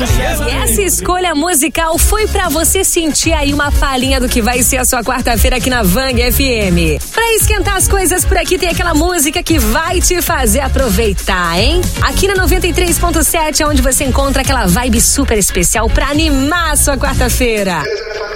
E essa escolha musical foi pra você sentir aí uma palhinha do que vai ser a sua quarta-feira aqui na Vang FM. Pra esquentar as coisas por aqui, tem aquela música que vai te fazer aproveitar, hein? Aqui na 93.7 é onde você encontra aquela vibe super especial pra animar a sua quarta-feira.